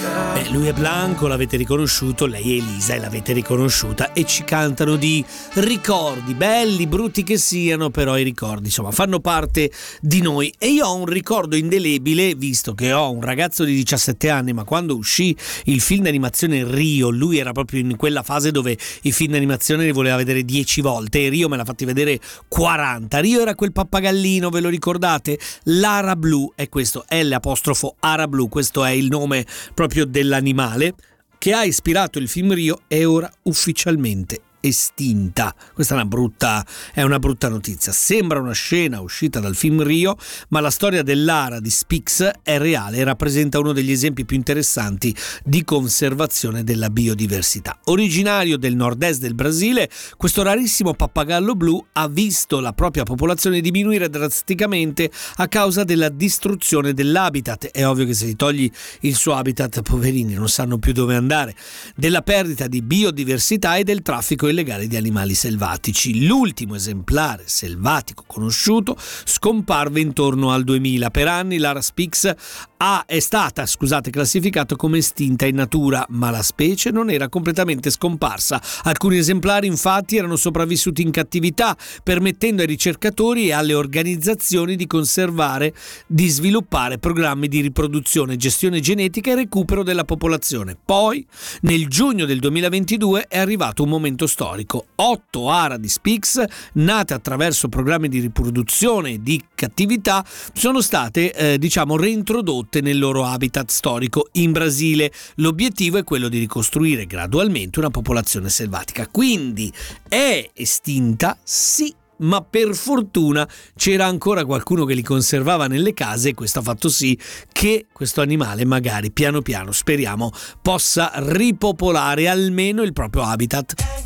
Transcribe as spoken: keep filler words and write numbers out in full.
Beh, lui è Blanco, l'avete riconosciuto, lei è Elisa e l'avete riconosciuta, e ci cantano di ricordi, belli, brutti che siano, però i ricordi insomma fanno parte di noi. E io ho un ricordo indelebile, visto che ho un ragazzo di diciassette anni, ma quando uscì il film d'animazione Rio, lui era proprio in quella fase dove i film d'animazione li voleva vedere dieci volte e Rio me l'ha fatti vedere quaranta. Rio era quel pappagallino, ve lo ricordate? L'ara blu, è questo, L apostrofo ara blu, questo è il nome proprio dell'animale che ha ispirato il film Rio, è ora ufficialmente estinta. Questa è una brutta è una brutta notizia. Sembra una scena uscita dal film Rio, ma la storia dell'ara di Spix è reale e rappresenta uno degli esempi più interessanti di conservazione della biodiversità. Originario del nord-est del Brasile, questo rarissimo pappagallo blu ha visto la propria popolazione diminuire drasticamente a causa della distruzione dell'habitat. È ovvio che se gli togli il suo habitat, poverini, non sanno più dove andare, della perdita di biodiversità e del traffico illegale di animali selvatici. L'ultimo esemplare selvatico conosciuto scomparve intorno al duemila. Per anni l'ara Spix ha, è stata scusate, classificata come estinta in natura, ma la specie non era completamente scomparsa. Alcuni esemplari infatti erano sopravvissuti in cattività, permettendo ai ricercatori e alle organizzazioni di conservare, di sviluppare programmi di riproduzione, gestione genetica e recupero della popolazione. Poi, nel giugno del duemilaventidue, è arrivato un momento storico. Otto ara di Spix, nate attraverso programmi di riproduzione e di cattività, sono state eh, diciamo reintrodotte nel loro habitat storico in Brasile. L'obiettivo è quello di ricostruire gradualmente una popolazione selvatica. Quindi è estinta, sì, ma per fortuna c'era ancora qualcuno che li conservava nelle case e questo ha fatto sì che questo animale magari piano piano, speriamo, possa ripopolare almeno il proprio habitat.